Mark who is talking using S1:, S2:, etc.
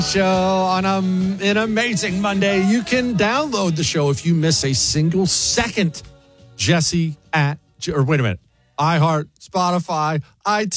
S1: Show on an amazing Monday. You can download the show if you miss a single second. Jesse at, or wait a minute, iHeart, Spotify, iTunes.